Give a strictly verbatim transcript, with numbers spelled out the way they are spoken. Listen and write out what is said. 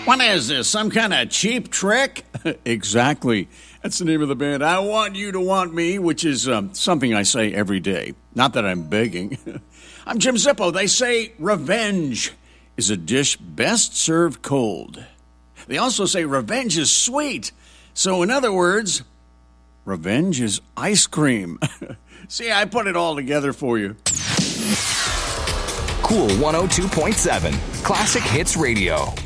What is this, some kind of cheap trick? Exactly. That's the name of the band. I Want You to Want Me, which is um, something I say every day. Not that I'm begging. I'm Jim Zippo. They say revenge is a dish best served cold. They also say revenge is sweet. So in other words, revenge is ice cream. See, I put it all together for you. Cool one oh two point seven, Classic Hits Radio.